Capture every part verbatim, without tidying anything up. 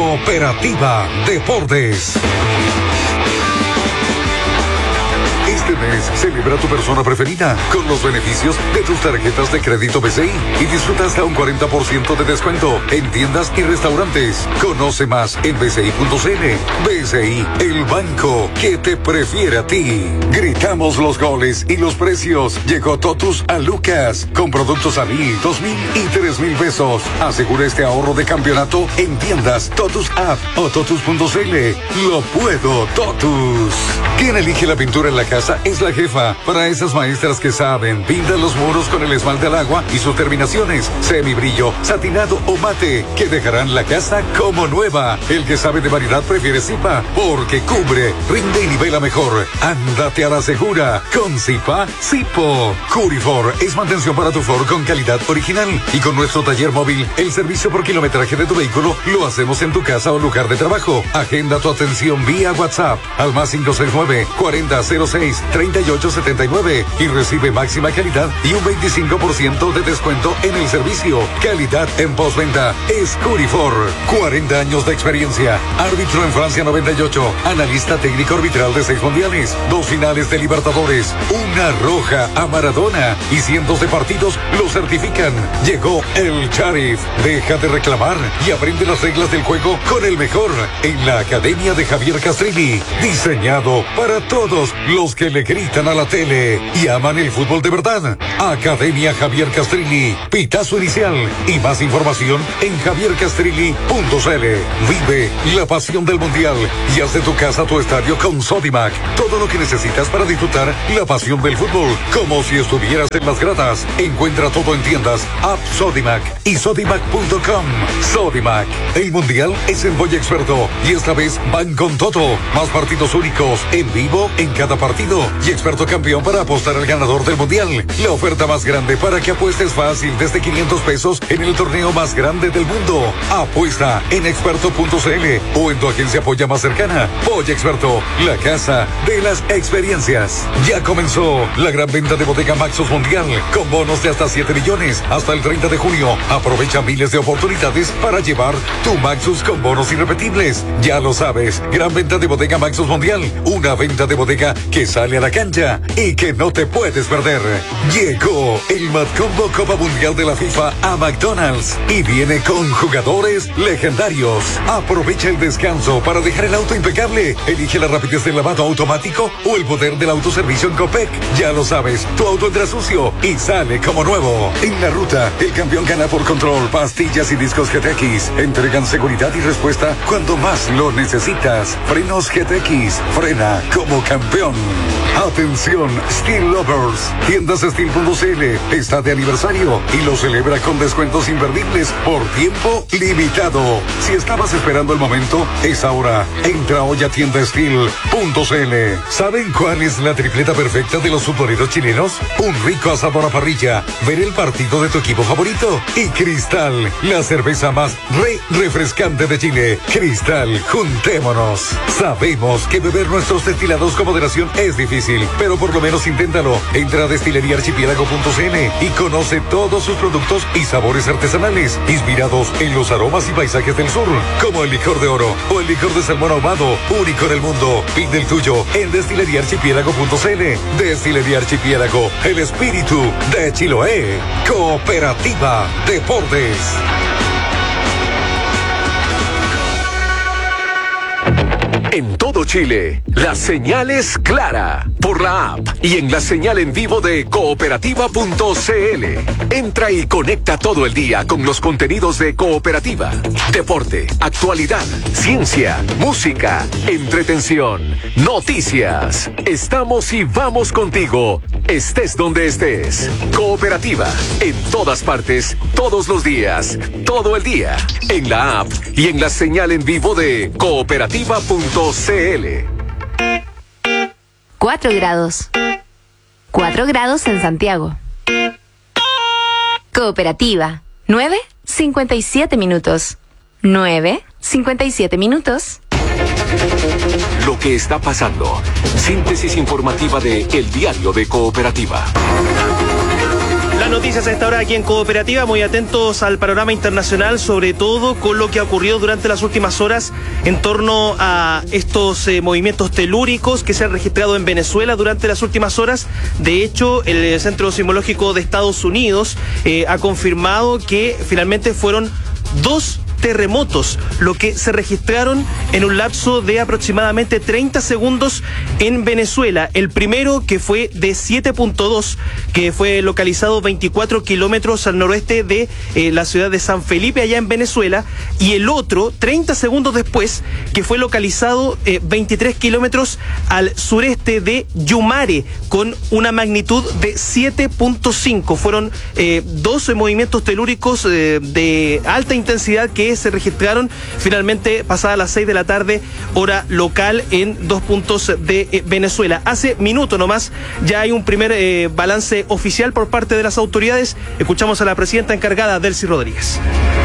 Cooperativa Deportes. Este mes celebra tu persona preferida con los beneficios de tus tarjetas de crédito B C I y disfruta hasta un cuarenta por ciento de descuento en tiendas y restaurantes. Conoce más en b c i punto c n. B C I, el banco que te prefiere a ti. Gritamos los goles y los precios. Llegó Totus a Lucas con productos a mil, dos mil y tres mil pesos. Asegura este ahorro de campeonato en tiendas Totus App o totus punto c l. Lo puedo, Totus. ¿Quién elige la pintura en la casa? Es la jefa. Para esas maestras que saben, pintan los muros con el esmalte al agua y sus terminaciones, semibrillo, satinado o mate, que dejarán la casa como nueva. El que sabe de variedad prefiere Zipa, porque cubre, rinde y nivela mejor. Ándate a la segura con Zipa Zipo. Curifor es mantención para tu Ford con calidad original. Y con nuestro taller móvil, el servicio por kilometraje de tu vehículo lo hacemos en tu casa o lugar de trabajo. Agenda tu atención vía WhatsApp al más cinco seis nueve, cuarenta cero seis, treinta y ocho setenta y nueve y recibe máxima calidad y un veinticinco por ciento de descuento en el servicio. Calidad en postventa es Curifor. cuarenta años de experiencia. Árbitro en Francia noventa y ocho. Analista técnico arbitral de seis mundiales. Dos finales de Libertadores. Una roja a Maradona. Y cientos de partidos lo certifican. Llegó el Sheriff. Deja de reclamar y aprende las reglas del juego con el mejor en la Academia de Javier Castrilli. Diseñado para todos los que le gritan a la tele y aman el fútbol de verdad. Academia Javier Castrilli, pitazo inicial y más información en javier castrilli punto c l. Vive la pasión del mundial y haz de tu casa tu estadio con Sodimac. Todo lo que necesitas para disfrutar la pasión del fútbol, como si estuvieras en las gradas. Encuentra todo en tiendas, app Sodimac y sodimac punto com. Sodimac, el mundial es en Boy Experto y esta vez van con todo. Más partidos únicos en vivo en cada partido y experto campeón para apostar al ganador del mundial. La oferta más grande para que apuestes fácil desde quinientos pesos en el torneo más grande del mundo. Apuesta en experto punto c l o en tu agencia Polla más cercana. Polla Experto, la casa de las experiencias. Ya comenzó la gran venta de Bodega Maxus Mundial con bonos de hasta siete millones hasta el treinta de junio. Aprovecha miles de oportunidades para llevar tu Maxus con bonos irrepetibles. Ya lo sabes, gran venta de Bodega Maxus Mundial, una venta de bodega que sale a la cancha y que no te puedes perder. Llegó el Matcombo Copa Mundial de la FIFA a McDonald's y viene con jugadores legendarios. Aprovecha el descanso para dejar el auto impecable. Elige la rapidez del lavado automático o el poder del autoservicio en Copec. Ya lo sabes, tu auto entra sucio y sale como nuevo. En la ruta, el campeón gana por control. Pastillas y discos G T X entregan seguridad y respuesta cuando más lo necesitas. Frenos G T X, frena como campeón. Atención, Steel Lovers. Tiendas Steel punto c l está de aniversario y lo celebra con descuentos imperdibles por tiempo limitado. Si estabas esperando el momento, es ahora. Entra hoy a tienda Steel punto c l. ¿Saben cuál es la tripleta perfecta de los futboleros chilenos? Un rico asado a parrilla, ver el partido de tu equipo favorito y Cristal, la cerveza más re refrescante de Chile. Cristal, juntémonos. Sabemos que beber nuestros destilados con moderación es difícil, pero por lo menos inténtalo. Entra a destilería archipiélago punto c n y conoce todos sus productos y sabores artesanales, inspirados en los aromas y paisajes del sur, como el licor de oro o el licor de salmón ahumado, único en el mundo. Pide el tuyo en destilería archipiélago punto c n. Destilería Archipiélago, el espíritu de Chiloé. Cooperativa Deportes. En todo Chile, la señal es clara por la app y en la señal en vivo de cooperativa punto c l. Entra y conecta todo el día con los contenidos de Cooperativa. Deporte, actualidad, ciencia, música, entretención, noticias. Estamos y vamos contigo, estés donde estés. Cooperativa, en todas partes, todos los días, todo el día. En la app y en la señal en vivo de cooperativa punto c l. Cuatro grados. Cuatro grados en Santiago. Cooperativa. Nueve cincuenta y siete minutos. Nueve cincuenta y siete minutos. Lo que está pasando. Síntesis informativa de El Diario de Cooperativa. La Noticias a esta hora aquí en Cooperativa, muy atentos al panorama internacional, sobre todo con lo que ha ocurrido durante las últimas horas en torno a estos eh, movimientos telúricos que se han registrado en Venezuela durante las últimas horas. De hecho, el Centro Sismológico de Estados Unidos eh, ha confirmado que finalmente fueron dos terremotos, lo que se registraron en un lapso de aproximadamente treinta segundos en Venezuela. El primero, que fue de siete punto dos, que fue localizado veinticuatro kilómetros al noroeste de eh, la ciudad de San Felipe, allá en Venezuela, y el otro, treinta segundos después, que fue localizado eh, veintitrés kilómetros al sureste de Yumare, con una magnitud de siete punto cinco. Fueron eh, dos movimientos telúricos eh, de alta intensidad que se registraron finalmente pasadas las seis de la tarde, hora local, en dos puntos de eh, Venezuela. Hace minutos nomás ya hay un primer eh, balance oficial por parte de las autoridades. Escuchamos a la presidenta encargada, Delcy Rodríguez.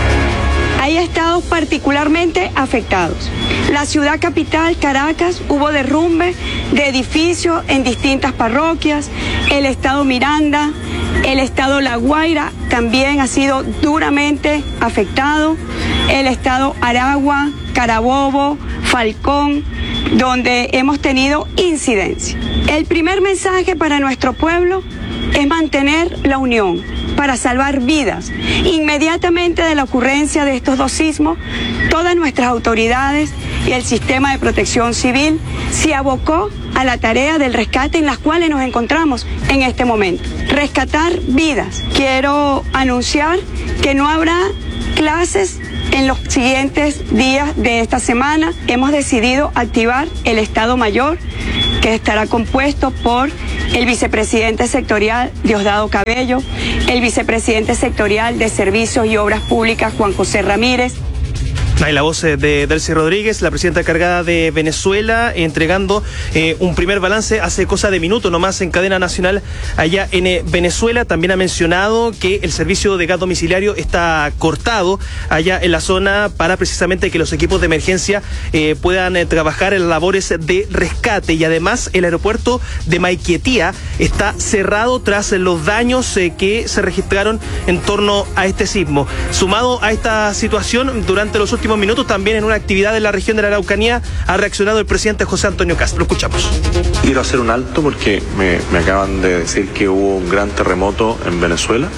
Hay estados particularmente afectados. La ciudad capital, Caracas, hubo derrumbe de edificios en distintas parroquias. El estado Miranda, el estado La Guaira también ha sido duramente afectado. El estado Aragua, Carabobo, Falcón, donde hemos tenido incidencia. El primer mensaje para nuestro pueblo es mantener la unión para salvar vidas. Inmediatamente de la ocurrencia de estos dos sismos, todas nuestras autoridades y el sistema de protección civil se abocó a la tarea del rescate en las cuales nos encontramos en este momento. Rescatar vidas. Quiero anunciar que no habrá clases en los siguientes días de esta semana. Hemos decidido activar el Estado Mayor, que estará compuesto por el vicepresidente sectorial Diosdado Cabello, el vicepresidente sectorial de Servicios y Obras Públicas Juan José Ramírez. Hay la voz de Delcy Rodríguez, la presidenta encargada de Venezuela, entregando eh, un primer balance hace cosa de minutos nomás en cadena nacional allá en eh, Venezuela. También ha mencionado que el servicio de gas domiciliario está cortado allá en la zona para precisamente que los equipos de emergencia eh, puedan eh, trabajar en labores de rescate. Y además el aeropuerto de Maiquetía está cerrado tras los daños eh, que se registraron en torno a este sismo. Sumado a esta situación, durante los últimos minutos, también en una actividad en la región de la Araucanía, ha reaccionado el presidente José Antonio Cast. Lo escuchamos. Quiero hacer un alto porque me, me acaban de decir que hubo un gran terremoto en Venezuela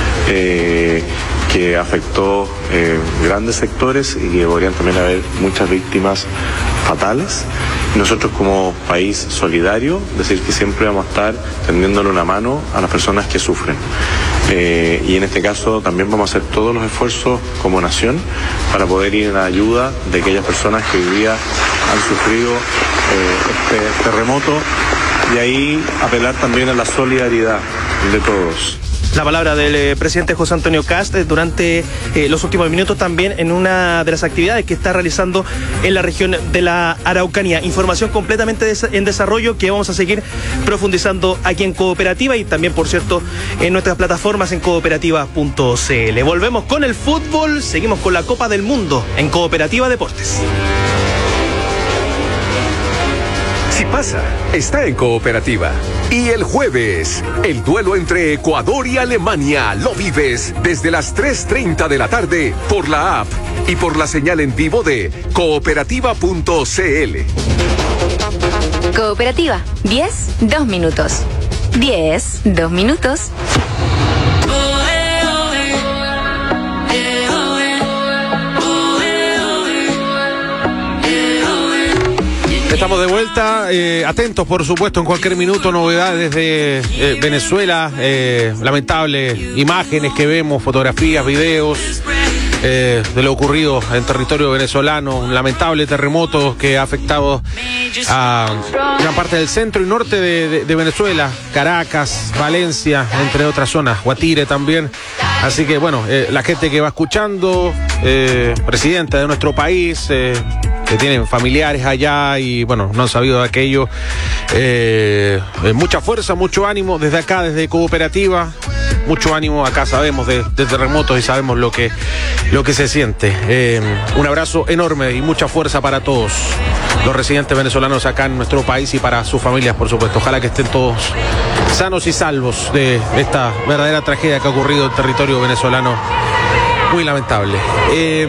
eh, que afectó eh, grandes sectores y que podrían también haber muchas víctimas fatales. Nosotros, como país solidario, decir que siempre vamos a estar tendiéndole una mano a las personas que sufren. Eh, y en este caso también vamos a hacer todos los esfuerzos como nación para poder ir en la ayuda de aquellas personas que hoy día han sufrido eh, este terremoto, y ahí apelar también a la solidaridad de todos. La palabra del eh, presidente José Antonio Cast eh, durante eh, los últimos minutos, también en una de las actividades que está realizando en la región de la Araucanía. Información completamente des en desarrollo que vamos a seguir profundizando aquí en Cooperativa y también, por cierto, en nuestras plataformas en cooperativa punto c l. Volvemos con el fútbol, seguimos con la Copa del Mundo en Cooperativa Deportes. Si pasa, está en Cooperativa. Y el jueves, el duelo entre Ecuador y Alemania lo vives desde las tres treinta de la tarde por la app y por la señal en vivo de cooperativa punto c l. Cooperativa, diez, dos minutos. diez, dos minutos. Estamos de vuelta, eh, atentos por supuesto en cualquier minuto, novedades de eh, Venezuela, eh, lamentables imágenes que vemos, fotografías, videos eh, de lo ocurrido en territorio venezolano, un lamentable terremoto que ha afectado a gran parte del centro y norte de, de, de Venezuela, Caracas, Valencia, entre otras zonas, Guatire también. Así que bueno, eh, la gente que va escuchando, eh, presidenta de nuestro país, eh, que tienen familiares allá y bueno, no han sabido de aquello, eh, mucha fuerza, mucho ánimo desde acá, desde Cooperativa, mucho ánimo. Acá sabemos de, de terremotos y sabemos lo que, lo que se siente. Eh, un abrazo enorme y mucha fuerza para todos los residentes venezolanos acá en nuestro país y para sus familias, por supuesto. Ojalá que estén todos sanos y salvos de esta verdadera tragedia que ha ocurrido en territorio venezolano. Muy lamentable. Eh,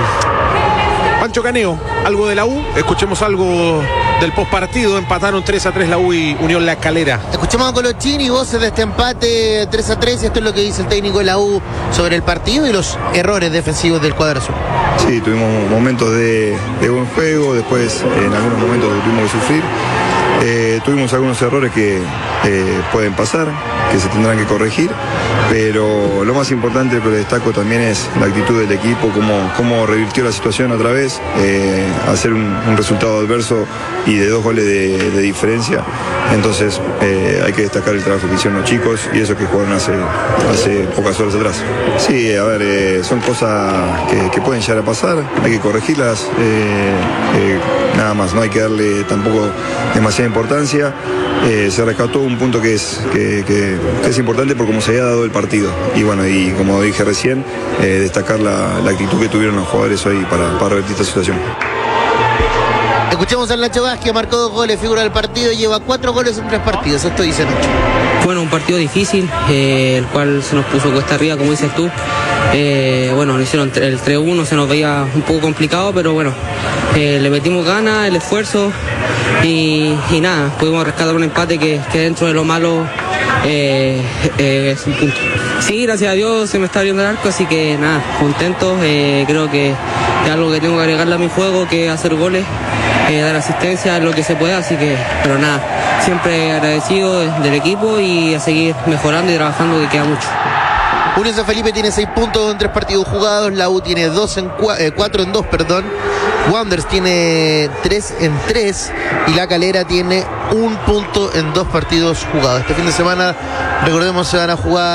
Pancho Caneo, algo de la U. Escuchemos algo del postpartido. Empataron tres a tres la U y Unión La Calera. Escuchemos a Colochini, voces de este empate tres a tres. Esto es lo que dice el técnico de la U sobre el partido y los errores defensivos del cuadro azul. Sí, tuvimos momentos de, de buen juego, después en algunos momentos tuvimos que sufrir. Eh, tuvimos algunos errores que eh, pueden pasar, que se tendrán que corregir, pero lo más importante que destaco también es la actitud del equipo, cómo, cómo revirtió la situación otra vez, eh, hacer un, un resultado adverso y de dos goles de, de diferencia. Entonces eh, hay que destacar el trabajo que hicieron los chicos y eso que jugaron hace, hace pocas horas atrás. Sí, a ver, eh, son cosas que, que pueden llegar a pasar, hay que corregirlas, eh, eh, nada más, no hay que darle tampoco demasiada importancia. Eh, se rescató un punto que es, que, que, que es importante por cómo se había dado el partido. Y bueno, y como dije recién, eh, destacar la, la actitud que tuvieron los jugadores hoy para, para revertir esta situación. Escuchemos al Nacho Vázquez, marcó dos goles, figura del partido, lleva cuatro goles en tres partidos. Esto dice Nacho. Bueno, un partido difícil, eh, el cual se nos puso cuesta arriba, como dices tú. Eh, bueno, nos hicieron el tres uno, se nos veía un poco complicado, pero bueno, eh, le metimos ganas, el esfuerzo y, y nada, pudimos rescatar un empate que, que dentro de lo malo eh, eh, es un punto. Sí, gracias a Dios se me está abriendo el arco, así que nada, contento. Eh, creo que es algo que tengo que agregarle a mi juego, que es hacer goles, eh, dar asistencia, lo que se pueda, así que, pero nada, siempre agradecido del equipo y a seguir mejorando y trabajando, que queda mucho. Unión San Felipe tiene seis puntos en tres partidos jugados, la U tiene dos en cua- eh, cuatro en dos, perdón. Wanderers tiene tres en tres y La Calera tiene un punto en dos partidos jugados. Este fin de semana, recordemos, se van a jugar